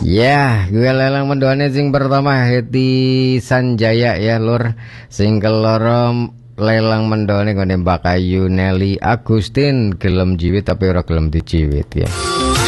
Ya, gue lelang mendone sing pertama Heti Sanjaya ya lur. Sing keloro lelang mendone ngene Mbak Ayu Nelly Agustin gelem jiwit tapi ora gelem dijiwit ya.